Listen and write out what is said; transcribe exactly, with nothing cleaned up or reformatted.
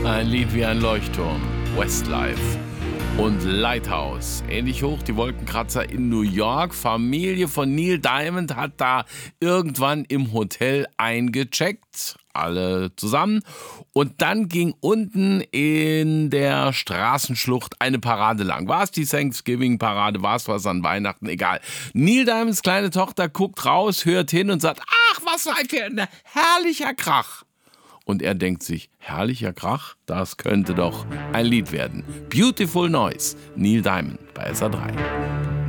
Ein Lied wie ein Leuchtturm, Westlife und Lighthouse. Ähnlich hoch die Wolkenkratzer in New York. Familie von Neil Diamond hat da irgendwann im Hotel eingecheckt. Alle zusammen. Und dann ging unten in der Straßenschlucht eine Parade lang. War es die Thanksgiving-Parade? War es was an Weihnachten? Egal. Neil Diamonds kleine Tochter guckt raus, hört hin und sagt, ach, was für ein herrlicher Krach. Und er denkt sich, herrlicher Krach, das könnte doch ein Lied werden. Beautiful Noise, Neil Diamond bei S R drei.